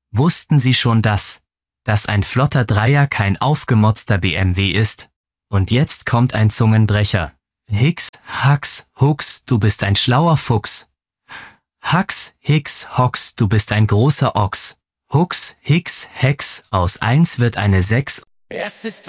Wussten Sie schon dass ein flotter Dreier kein aufgemotzter BMW ist? Und jetzt kommt ein Zungenbrecher. Hix, Hax, Hux, du bist ein schlauer Fuchs. Hax, Hix, Hox, du bist ein großer Ochs. Hux, Hix, Hex, aus 1 wird eine 6. Es ist